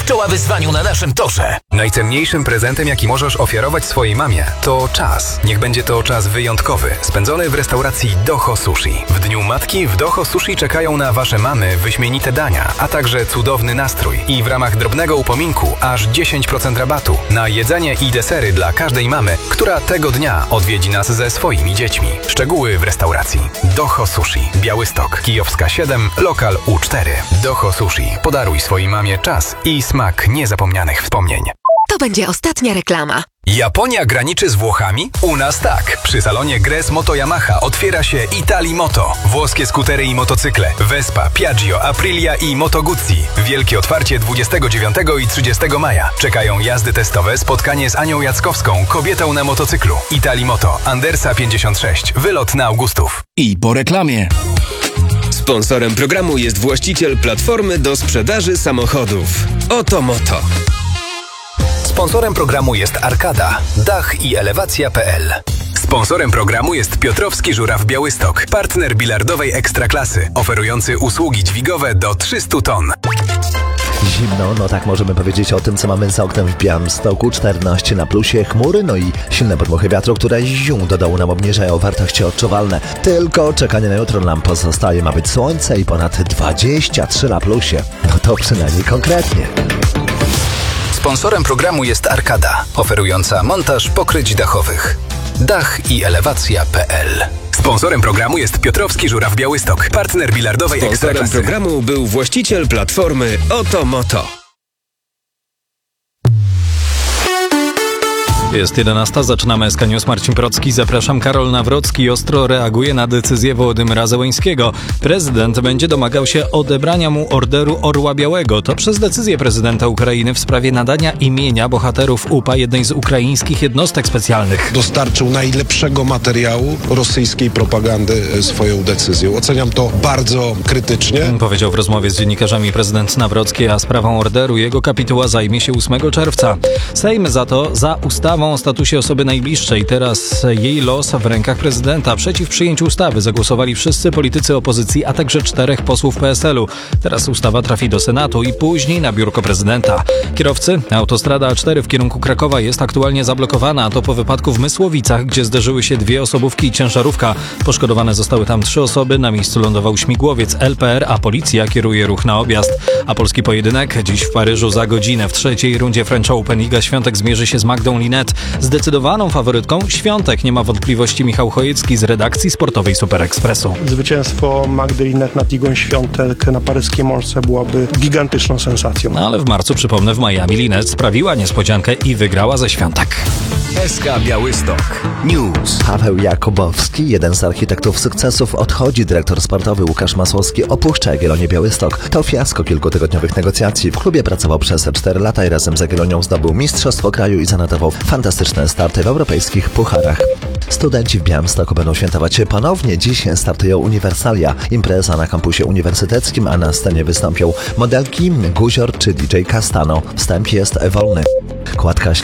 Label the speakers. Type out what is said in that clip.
Speaker 1: czoła wyzwaniu na naszym torze.
Speaker 2: Najcenniejszym prezentem, jaki możesz ofiarować swojej mamie, to czas. Niech będzie to czas wyjątkowy, spędzony w restauracji Doho Sushi. W Dniu Matki w Doho Sushi czekają na wasze mamy wyśmienite dania, a także cudowny nastrój. I w ramach drobnego upominku aż 10% rabatu na jedzenie i desery dla każdej mamy, która tego dnia odwiedzi nas ze swoimi dziećmi. Szczegóły w restauracji Doho Sushi, Białystok, Kijowska 7, lokal U4. Doho Sushi. Podaruj swojej mamie czas i smak niezapomnianych wspomnień.
Speaker 3: To będzie ostatnia reklama.
Speaker 2: Japonia graniczy z Włochami? U nas tak. Przy salonie Gres Moto Yamaha otwiera się Italimoto. Włoskie skutery i motocykle. Vespa, Piaggio, Aprilia i Moto Guzzi. Wielkie otwarcie 29 i 30 maja. Czekają jazdy testowe, spotkanie z Anią Jackowską, kobietą na motocyklu. Italimoto, Andersa 56. Wylot na Augustów.
Speaker 4: I po reklamie.
Speaker 5: Sponsorem programu jest właściciel platformy do sprzedaży samochodów. Oto Moto.
Speaker 2: Sponsorem programu jest Arkada, dach i elewacja.pl. Sponsorem programu jest Piotrowski Żuraw Białystok, partner bilardowej ekstraklasy, oferujący usługi dźwigowe do 300 ton.
Speaker 6: Zimno, no tak możemy powiedzieć o tym, co mamy za oknem w Białymstoku. 14 na plusie, chmury, no i silne podmuchy wiatru, które do dołu nam obniżają wartości odczuwalne. Tylko czekanie na jutro nam pozostaje. Ma być słońce i ponad 23 na plusie. No to przynajmniej konkretnie.
Speaker 2: Sponsorem programu jest Arkada, oferująca montaż pokryć dachowych. Dach i elewacja.pl. Sponsorem programu jest Piotrowski Żuraw Białystok, partner bilardowej ekstraklasy.
Speaker 5: Sponsorem programu był właściciel platformy Oto Moto.
Speaker 7: Jest 11, zaczynamy SK News. Marcin Procki, zapraszam. Karol Nawrocki ostro reaguje na decyzję Wołodymyra Zełenskiego. Prezydent będzie domagał się odebrania mu Orderu Orła Białego. To przez decyzję prezydenta Ukrainy w sprawie nadania imienia bohaterów UPA jednej z ukraińskich jednostek specjalnych.
Speaker 8: Dostarczył najlepszego materiału rosyjskiej propagandy swoją decyzją. Oceniam to bardzo krytycznie.
Speaker 7: Powiedział w rozmowie z dziennikarzami prezydent Nawrocki, a sprawą orderu jego kapituła zajmie się 8 czerwca. Sejm za to za ustawą o statusie osoby najbliższej. Teraz jej los w rękach prezydenta. Przeciw przyjęciu ustawy zagłosowali wszyscy politycy opozycji, a także 4 posłów PSL-u. Teraz ustawa trafi do Senatu i później na biurko prezydenta. Kierowcy, autostrada A4 w kierunku Krakowa jest aktualnie zablokowana, a to po wypadku w Mysłowicach, gdzie zderzyły się 2 osobówki i ciężarówka. Poszkodowane zostały tam 3 osoby, na miejscu lądował śmigłowiec LPR, a policja kieruje ruch na objazd. A polski pojedynek dziś w Paryżu za godzinę. W 3. rundzie French Open Iga Świątek zmierzy się z Magdą Linette. Zdecydowaną faworytką Świątek, nie ma wątpliwości Michał Chojecki z redakcji sportowej Super Expressu.
Speaker 9: Zwycięstwo Magdy Linette nad Igą Świątek na paryskiej Morce byłaby gigantyczną sensacją.
Speaker 7: No ale w marcu, przypomnę, w Miami Linette sprawiła niespodziankę i wygrała ze Świątek.
Speaker 4: SK Białystok News.
Speaker 6: Paweł Jakubowski, jeden z architektów sukcesów, odchodzi. Dyrektor sportowy Łukasz Masłowski opuszcza Jagiellonię Białystok. To fiasko kilkutygodniowych negocjacji. W klubie pracował przez 4 lata i razem z Jagiellonią zdobył mistrzostwo kraju i zanotował fantastyczne starty w europejskich pucharach. Studenci w Białymstoku będą świętować ponownie. Dziś startują Uniwersalia, impreza na kampusie uniwersyteckim, a na scenie wystąpią modelki, Guzior czy DJ Castano. Wstęp jest wolny. Kładka